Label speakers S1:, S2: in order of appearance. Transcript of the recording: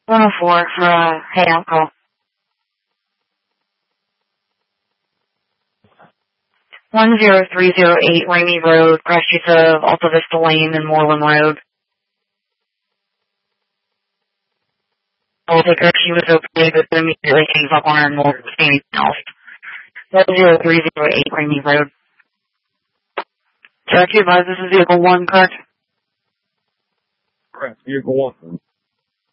S1: 104 for, hey, alcohol. 10308 Ramey Road, crash use of Alta Vista Lane and Moreland Road. I'll take her, she was okay, but immediately hangs up on her and won't say anything else. 10308 Ramey Road. Check you advise this is vehicle 1, correct?
S2: Correct, vehicle 1.